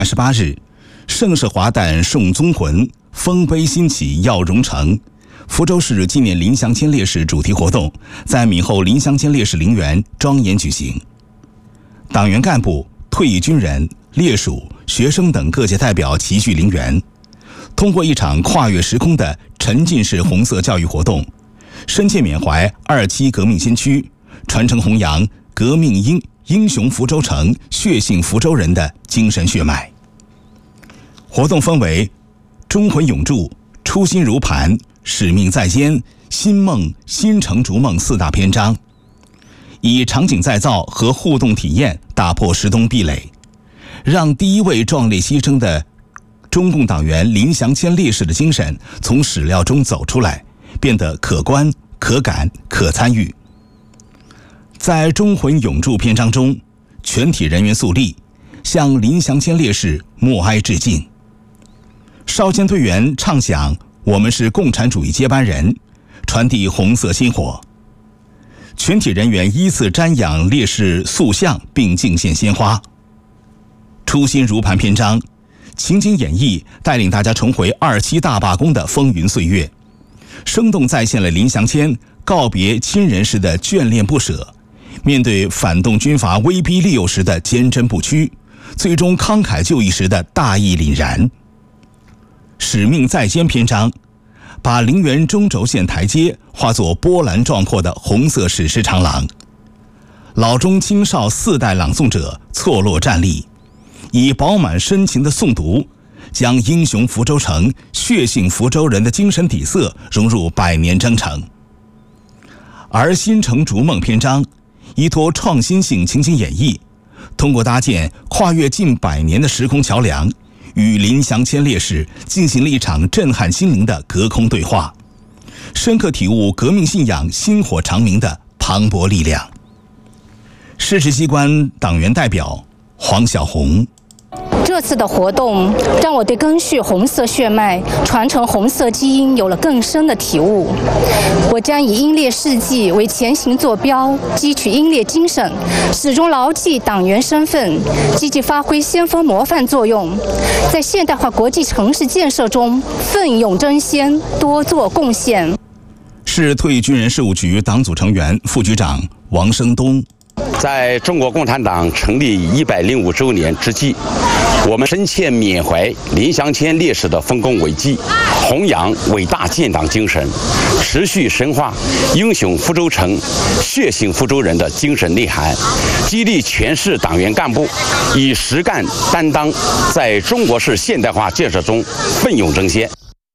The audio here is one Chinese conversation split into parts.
18日，盛世华诞送宗魂，丰碑兴起耀荣城。福州市纪念林祥谦烈士主题活动在闽后林祥谦烈士陵园庄严举行。党员干部、退役军人、烈属、学生等各界代表齐聚陵园，通过一场跨越时空的沉浸式红色教育活动，深切缅怀27革命先驱，传承弘扬革命英雄福州城、血性福州人的精神血脉。活动分为忠魂永驻、初心如磐、使命在肩、新梦、新城逐梦4大篇章，以场景再造和互动体验打破时空壁垒，让第一位壮烈牺牲的中共党员林祥谦烈士的精神从史料中走出来，变得可观、可感、可参与。在忠魂永驻篇章中，全体人员肃立，向林祥谦烈士默哀致敬。少先队员唱响我们是共产主义接班人，传递红色薪火。全体人员依次瞻仰烈士塑像并敬献鲜花。初心如磐篇章，情景演绎带领大家重回27大罢工的风云岁月，生动再现了林祥谦告别亲人时的眷恋不舍，面对反动军阀威逼利诱时的坚贞不屈，最终慷慨就义时的大义凛然。使命在肩篇章，把陵园中轴线台阶化作波澜壮阔的红色史诗长廊，老中青少4代朗诵者错落站立，以饱满深情的诵读，将英雄福州城、血性福州人的精神底色融入百年征程。而新城逐梦篇章依托创新性情景演绎，通过搭建跨越近100年的时空桥梁，与林祥谦烈士进行了一场震撼心灵的隔空对话，深刻体悟革命信仰薪火长明的磅礴力量。市直机关党员代表黄小红， 这次的活动让我对根续红色血脉、传承红色基因有了更深的体悟。我将以英烈事迹为前行坐标，汲取英烈精神，始终牢记党员身份，积极发挥先锋模范作用，在现代化国际城市建设中奋勇争先，多做贡献。 市退役军人事务局党组成员、副局长王生东， 在中国共产党成立105周年之际，我们深切缅怀林祥谦烈士的丰功伟绩，弘扬伟大建党精神，持续深化英雄福州城、血性福州人的精神内涵，激励全市党员干部以实干担当，在中国式现代化建设中奋勇争先。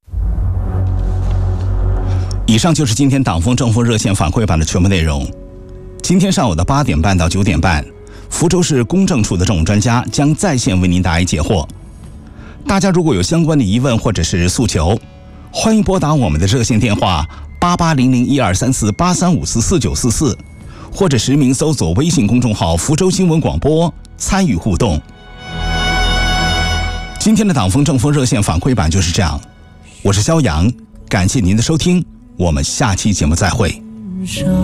以上就是今天党风政风热线反馈版的全部内容。今天上午的8点半到9点半，福州市公证处的政务专家将在线为您答疑解惑。大家如果有相关的疑问或者是诉求，欢迎拨打我们的热线电话8800123483544944，或者实名搜索微信公众号福州新闻广播参与互动。今天的党风政风热线反馈版就是这样，我是肖阳，感谢您的收听，我们下期节目再会。